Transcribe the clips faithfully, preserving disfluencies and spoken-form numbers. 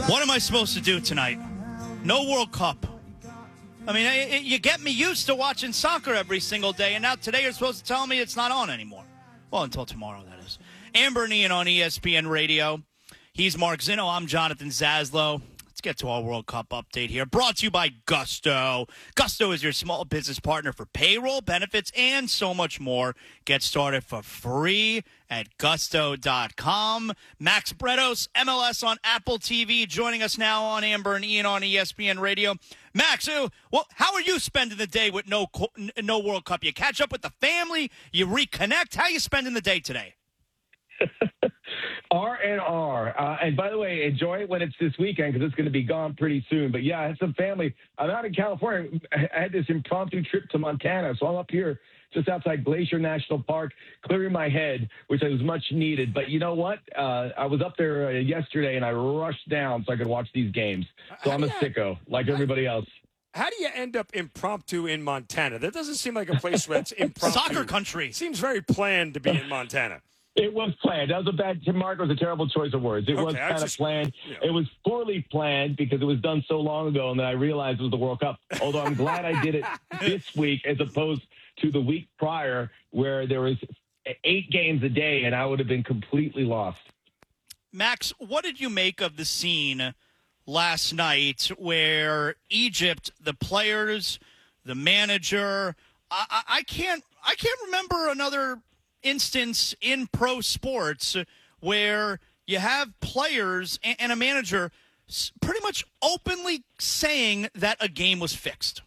What am I supposed to do tonight? No World Cup. I mean, it, it, you get me used to watching soccer every single day, and now today you're supposed to tell me it's not on anymore. Well, until tomorrow, that is. Amber and Ian on E S P N Radio. He's Mark Zinno. I'm Jonathan Zaslow. Let's get to our World Cup update here. Brought to you by Gusto. Gusto is your small business partner for payroll, benefits, and so much more. Get started for free at gusto dot com. Max Bretos, M L S on Apple T V, joining us now on Amber and Ian on E S P N Radio. Max, well, how are you spending the day with no no World Cup? You catch up with the family? You reconnect? How are you spending the day today? R and R. Uh, and by the way, enjoy it when it's this weekend because it's going to be gone pretty soon. But, yeah, I had some family. I'm out in California. I had this impromptu trip to Montana, so I'm up here just outside Glacier National Park, clearing my head, which was much needed. But you know what? Uh, I was up there uh, yesterday, and I rushed down so I could watch these games. So I'm a sicko, like everybody else. How do you end up impromptu in Montana? That doesn't seem like a place where it's impromptu. Soccer country. Seems very planned to be in Montana. It was planned. That was a bad. Tim Mark was a terrible choice of words. It okay, was kind just, of planned. You know. It was poorly planned because it was done so long ago, and then I realized it was the World Cup. Although I'm glad I did it this week as opposed to the week prior, where there was eight games a day, and I would have been completely lost. Max, what did you make of the scene last night where Egypt, the players, the manager, I, I, I can't, I can't remember another instance in pro sports where you have players and, and a manager pretty much openly saying that a game was fixed.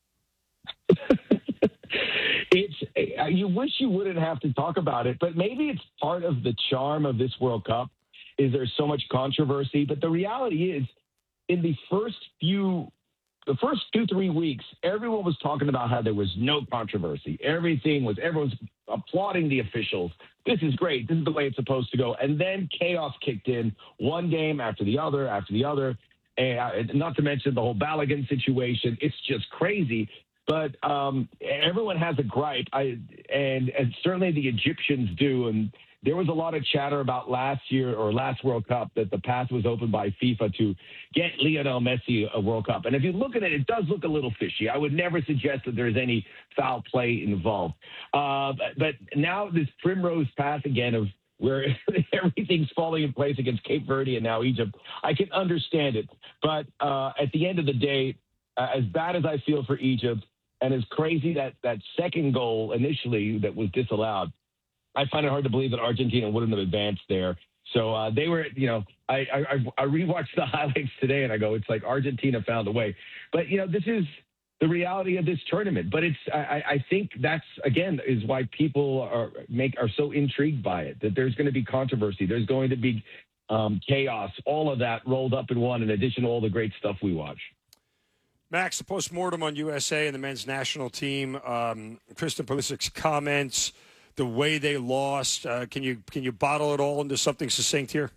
It's you wish you wouldn't have to talk about it, but maybe it's part of the charm of this World Cup is there's so much controversy. But the reality is, in the first few, the first two, three weeks, everyone was talking about how there was no controversy. Everything was, everyone's applauding the officials. This is great. This is the way it's supposed to go. And then chaos kicked in, one game after the other, after the other. And not to mention the whole Balogun situation. It's just crazy. But um, everyone has a gripe, I, and, and certainly the Egyptians do. And there was a lot of chatter about last year or last World Cup that the path was opened by FIFA to get Lionel Messi a World Cup. And if you look at it, it does look a little fishy. I would never suggest that there's any foul play involved. Uh, but, but now this primrose path again of where everything's falling in place against Cape Verde and now Egypt, I can understand it. But uh, at the end of the day, uh, as bad as I feel for Egypt, and as crazy that that second goal initially that was disallowed, I find it hard to believe that Argentina wouldn't have advanced there. So uh, they were, you know, I, I I rewatched the highlights today and I go, it's like Argentina found a way. But, you know, this is the reality of this tournament. But it's I, I think that's, again, is why people are make are so intrigued by it, that there's going to be controversy. There's going to be um, chaos, all of that rolled up in one, in addition to all the great stuff we watch. Max, the postmortem on U S A and the men's national team, um, Christian Pulisic's comments, the way they lost. Uh, can you can you bottle it all into something succinct here?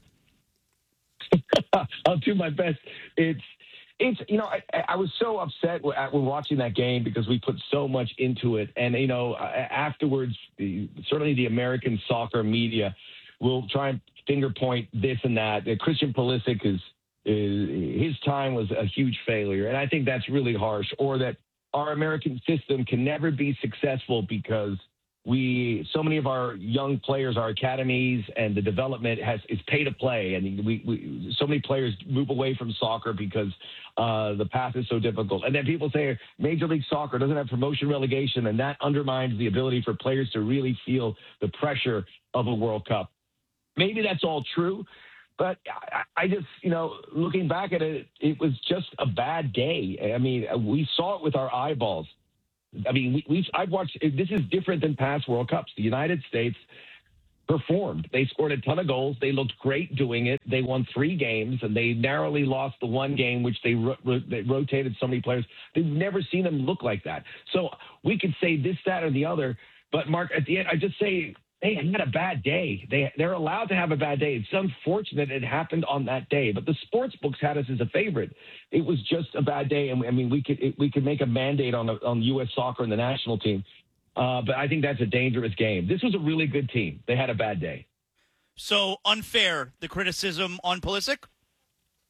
I'll do my best. It's it's you know I, I was so upset when watching that game because we put so much into it, and you know afterwards, the, certainly the American soccer media will try and finger point this and that. Uh, Christian Pulisic is. His time was a huge failure, and I think that's really harsh. Or that our American system can never be successful because we, so many of our young players, our academies, and the development has is pay to play, and we, we so many players move away from soccer because uh, the path is so difficult. And then people say Major League Soccer doesn't have promotion relegation, and that undermines the ability for players to really feel the pressure of a World Cup. Maybe that's all true. But I, I just, you know, looking back at it, it was just a bad day. I mean, we saw it with our eyeballs. I mean, we, we've, I've watched, this is different than past World Cups. The United States performed. They scored a ton of goals. They looked great doing it. They won three games, and they narrowly lost the one game, which they, ro- they rotated so many players. They've never seen them look like that. So we could say this, that, or the other. But, Mark, at the end, I just say, they had a bad day. They, they're allowed to have a bad day. It's unfortunate it happened on that day, but the sports books had us as a favorite. It was just a bad day, and I mean, we could it, we could make a mandate on on U S soccer and the national team, uh, but I think that's a dangerous game. This was a really good team. They had a bad day. So unfair, the criticism on Pulisic?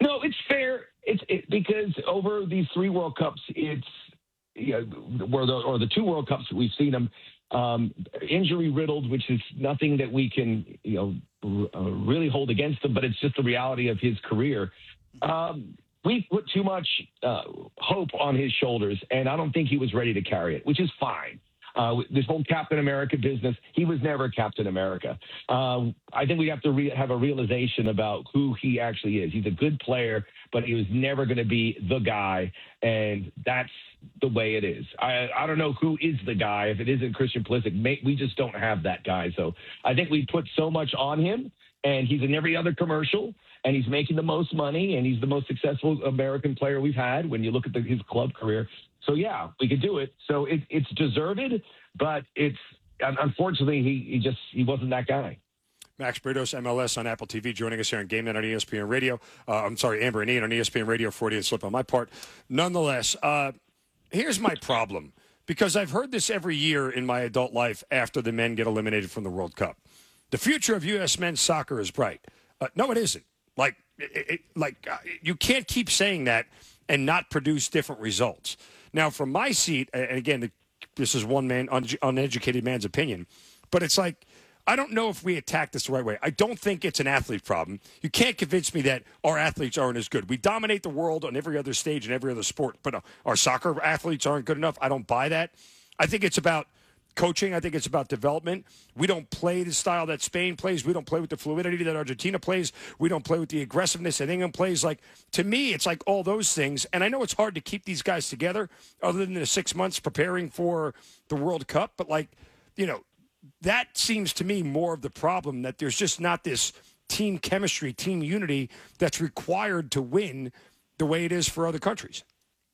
No, it's fair. It's it, because over these three World Cups, it's you know, or the, or the two World Cups that we've seen them um, injury riddled, which is nothing that we can you know r- uh, really hold against him, but it's just the reality of his career. Um, we put too much uh, hope on his shoulders, and I don't think he was ready to carry it, which is fine. Uh, this whole Captain America business, he was never Captain America. Uh, I think we have to re- have a realization about who he actually is. He's a good player, but he was never going to be the guy, and that's the way it is. I, I don't know who is the guy. If it isn't Christian Pulisic, may, we just don't have that guy. So I think we put so much on him, and he's in every other commercial, and he's making the most money, and he's the most successful American player we've had when you look at the, his club career. So, yeah, we could do it. So it, it's deserved, but it's unfortunately he, he just he wasn't that guy. Max Bretos, M L S on Apple T V, joining us here on Game Night on E S P N Radio. Uh, I'm sorry, Amber and Ian on E S P N Radio, fortieth slip on my part. Nonetheless, uh, here's my problem, because I've heard this every year in my adult life after the men get eliminated from the World Cup. The future of U S men's soccer is bright. Uh, no, it isn't. Like, it, it, like uh, you can't keep saying that and not produce different results. Now, from my seat, and again, this is one man, un- uneducated man's opinion, but it's like, I don't know if we attack this the right way. I don't think it's an athlete problem. You can't convince me that our athletes aren't as good. We dominate the world on every other stage and every other sport, but uh, our soccer athletes aren't good enough. I don't buy that. I think it's about coaching. I think it's about development. We don't play the style that Spain plays. We don't play with the fluidity that Argentina plays. We don't play with the aggressiveness that England plays. Like, to me, it's like all those things. And I know it's hard to keep these guys together other than the six months preparing for the World Cup. But, like, you know, that seems to me more of the problem, that there's just not this team chemistry, team unity that's required to win the way it is for other countries.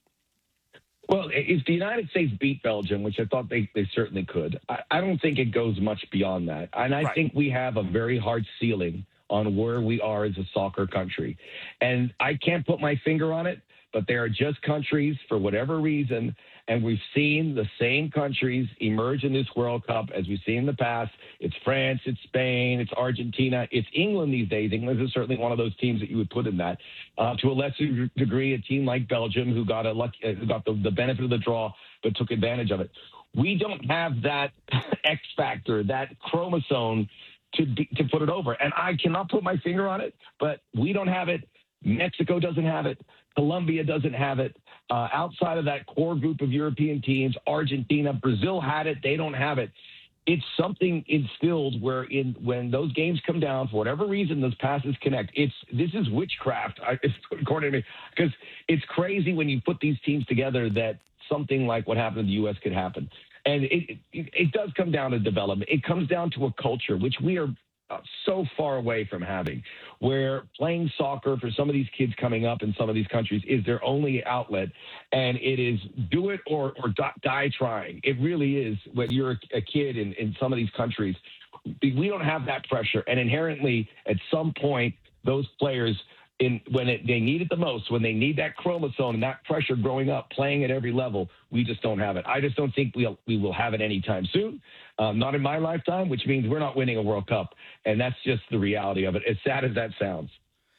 Well, if the United States beat Belgium, which I thought they, they certainly could, I, I don't think it goes much beyond that. And I right. think we have a very hard ceiling on where we are as a soccer country. And I can't put my finger on it, but there are just countries, for whatever reason, and we've seen the same countries emerge in this World Cup as we've seen in the past. It's France, it's Spain, it's Argentina, it's England these days. England is certainly one of those teams that you would put in that. Uh, to a lesser degree, a team like Belgium, who got a lucky, uh, who got the, the benefit of the draw, but took advantage of it. We don't have that X factor, that chromosome to be, to put it over. And I cannot put my finger on it, but we don't have it. Mexico doesn't have it. Colombia doesn't have it. Uh, outside of that core group of European teams, Argentina, Brazil had it. They don't have it. It's something instilled where in when those games come down, for whatever reason, those passes connect. It's this is witchcraft, according to me, because it's crazy when you put these teams together that something like what happened in the U S could happen. And it, it, it does come down to development. It comes down to a culture, which we are Uh, so far away from having, where playing soccer for some of these kids coming up in some of these countries is their only outlet, and it is do it or, or die trying. It really is. When you're a, a kid in, in some of these countries, we don't have that pressure, and inherently at some point those players, in when it, they need it the most, when they need that chromosome and that pressure growing up, playing at every level, we just don't have it. I just don't think we'll, we will have it anytime soon. Um, not in my lifetime, which means we're not winning a World Cup. And that's just the reality of it, as sad as that sounds.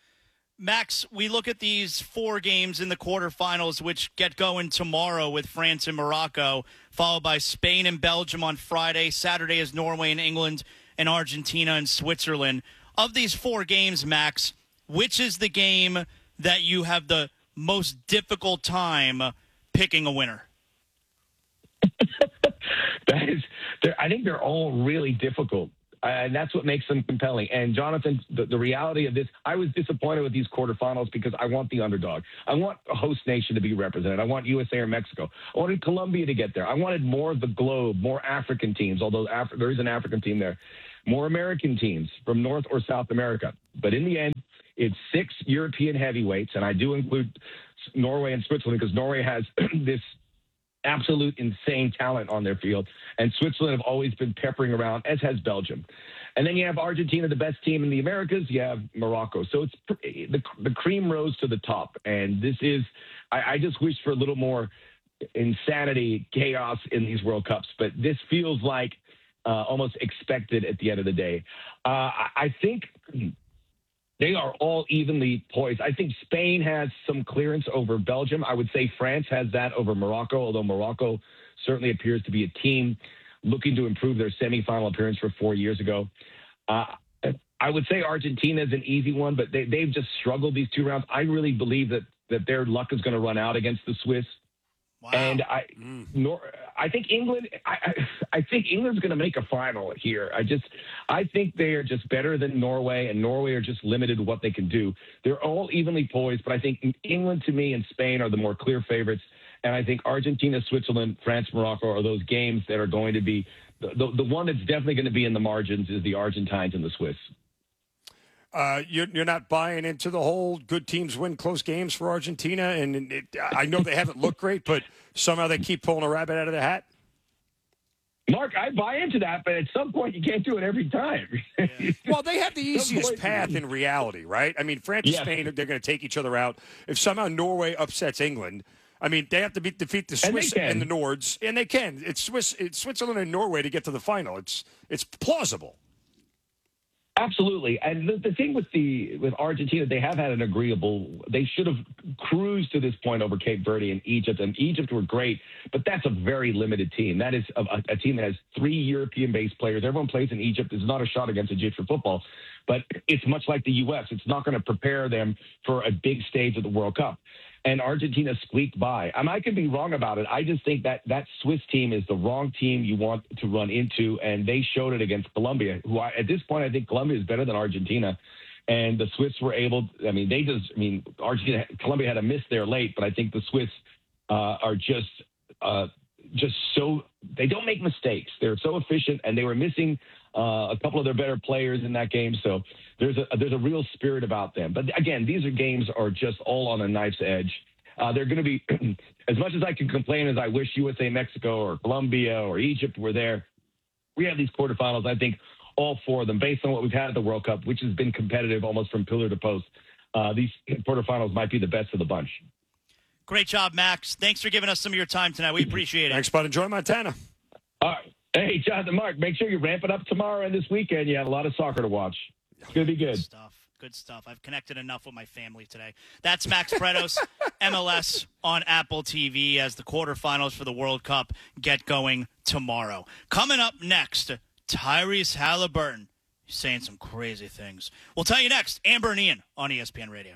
Max, we look at these four games in the quarterfinals, which get going tomorrow with France and Morocco, followed by Spain and Belgium on Friday. Saturday is Norway and England, and Argentina and Switzerland. Of these four games, Max, which is the game that you have the most difficult time picking a winner? That is, I think they're all really difficult, uh, and that's what makes them compelling. And Jonathan, the, the reality of this, I was disappointed with these quarterfinals because I want the underdog. I want a host nation to be represented. I want U S A or Mexico. I wanted Colombia to get there. I wanted more of the globe, more African teams, although Af- there is an African team there, more American teams from North or South America. But in the end, it's six European heavyweights, and I do include Norway and Switzerland because Norway has this absolute insane talent on their field, and Switzerland have always been peppering around, as has Belgium. And then you have Argentina, the best team in the Americas. You have Morocco. So it's the, the cream rose to the top, and this is I, I just wish for a little more insanity, chaos in these World Cups, but this feels like uh, almost expected at the end of the day. Uh, I, I think They are all evenly poised. I think Spain has some clearance over Belgium. I would say France has that over Morocco, although Morocco certainly appears to be a team looking to improve their semifinal appearance from four years ago. Uh, I would say Argentina is an easy one, but they, they've just struggled these two rounds. I really believe that, that their luck is going to run out against the Swiss. Wow. And I, mm. nor, I think England. I, I, I think England's going to make a final here. I just, I think they are just better than Norway, and Norway are just limited to what they can do. They're all evenly poised, but I think England, to me, and Spain are the more clear favorites. And I think Argentina, Switzerland, France, Morocco are those games that are going to be the the, the one that's definitely going to be in the margins is the Argentines and the Swiss. Uh, you're, you're not buying into the whole good teams win close games for Argentina, and it, I know they haven't looked great, but somehow they keep pulling a rabbit out of the hat. Mark, I buy into that, but at some point you can't do it every time. Yeah. Well, they have the easiest path in reality, right? I mean, France and yeah. Spain, they're going to take each other out. If somehow Norway upsets England, I mean, they have to beat, defeat the Swiss and, and the Nords, and they can. It's Swiss, it's Switzerland and Norway to get to the final. It's it's plausible. Absolutely. And the, the thing with the with Argentina, they have had an agreeable – they should have cruised to this point over Cape Verde and Egypt. And Egypt were great, but that's a very limited team. That is a, a team that has three European-based players. Everyone plays in Egypt. It's not a shot against Egyptian football, but it's much like the U S. It's not going to prepare them for a big stage of the World Cup. And Argentina squeaked by. I, mean, I could be wrong about it. I just think that that Swiss team is the wrong team you want to run into, and they showed it against Colombia, who I, at this point I think Colombia is better than Argentina. And the Swiss were able – I mean, they just – I mean, Argentina, Colombia had a miss there late, but I think the Swiss uh, are just uh, just so – they don't make mistakes. They're so efficient, and they were missing uh, a couple of their better players in that game. So there's a there's a real spirit about them. But again, these are games are just all on a knife's edge. Uh, they're going to be as much as I can complain as I wish U S A, Mexico, or Colombia, or Egypt were there. We have these quarterfinals. I think all four of them, based on what we've had at the World Cup, which has been competitive almost from pillar to post. Uh, these quarterfinals might be the best of the bunch. Great job, Max. Thanks for giving us some of your time tonight. We appreciate it. Thanks, bud. Enjoy Montana. All right. Hey, Jonathan, Mark, make sure you ramp it up tomorrow and this weekend. You have a lot of soccer to watch. It's going to be good. Good stuff. Good stuff. I've connected enough with my family today. That's Max Bretos, M L S on Apple T V as the quarterfinals for the World Cup get going tomorrow. Coming up next, Tyrese Halliburton. He's saying some crazy things. We'll tell you next. Amber and Ian on E S P N Radio.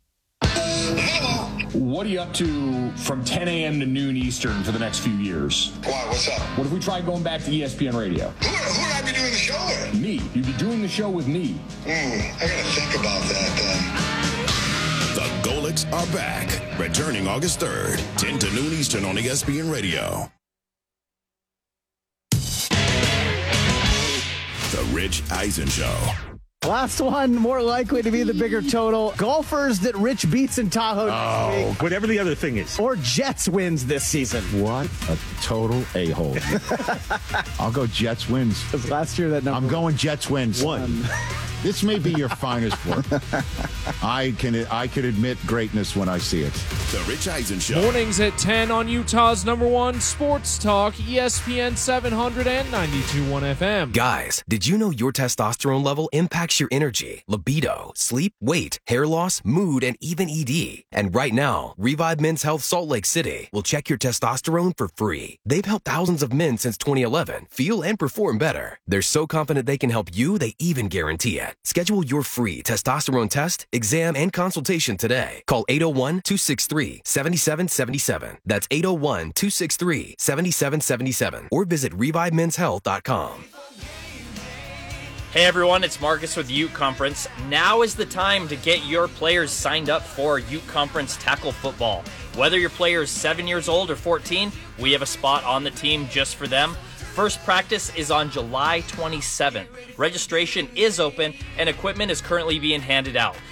What are you up to from ten a.m. to noon Eastern for the next few years? Why? What's up? What if we tried going back to E S P N Radio? Who, who would I be doing the show with? Me. You'd be doing the show with me. Hmm, I gotta think about that then. The Golics are back, returning August third, ten to noon Eastern on E S P N Radio. The Rich Eisen Show. Last one, more likely to be the bigger total. Golfers that Rich beats in Tahoe oh, next week. Whatever the other thing is. Or Jets wins this season. What a total a-hole. I'll go Jets wins. Because last year that number I'm going Jets wins. One. This may be your finest work. I can I can admit greatness when I see it. The Rich Eisen Show. Mornings at ten on Utah's number one sports talk, E S P N seven hundred and ninety-two point one F M. Guys, did you know your testosterone level impacts your energy, libido, sleep, weight, hair loss, mood, and even E D? And right now, Revive Men's Health Salt Lake City will check your testosterone for free. They've helped thousands of men since twenty eleven feel and perform better. They're so confident they can help you, they even guarantee it. Schedule your free testosterone test, exam, and consultation today. Call eight oh one, two six three, seven seven seven seven. That's eight oh one, two six three, seven seven seven seven. Or visit revive men's health dot com. Hey everyone, it's Marcus with Ute Conference. Now is the time to get your players signed up for Ute Conference Tackle Football. Whether your player is seven years old or fourteen, we have a spot on the team just for them. First practice is on July twenty-seventh. Registration is open and equipment is currently being handed out.